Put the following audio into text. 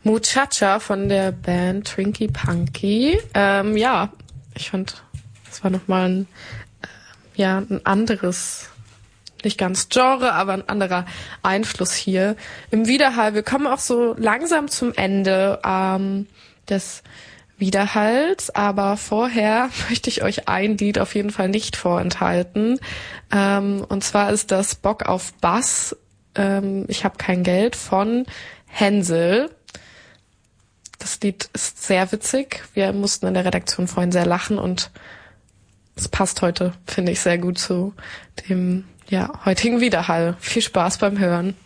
Muchacha von der Band Twinkie Punky. Ich fand, das war nochmal ein anderes, nicht ganz Genre, aber ein anderer Einfluss hier im Widerhall. Wir kommen auch so langsam zum Ende des Widerhalls, aber vorher möchte ich euch ein Lied auf jeden Fall nicht vorenthalten. Und zwar ist das Bock auf Bass, ich habe kein Geld von Hänsel. Das Lied ist sehr witzig. Wir mussten in der Redaktion vorhin sehr lachen und es passt heute, finde ich, sehr gut zu dem heutigen Widerhall. Viel Spaß beim Hören.